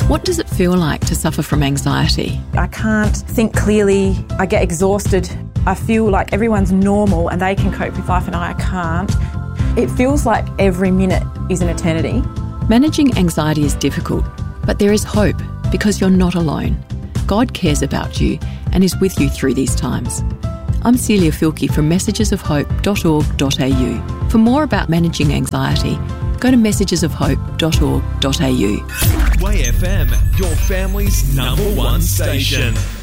What does it feel like to suffer from anxiety? I can't think clearly. I get exhausted. I feel like everyone's normal and they can cope with life and I can't. It feels like every minute is an eternity. Managing anxiety is difficult, but there is hope because you're not alone. God cares about you and is with you through these times. I'm Celia Filkey from messagesofhope.org.au. For more about managing anxiety, go to messagesofhope.org.au. Way FM, your family's #1 station.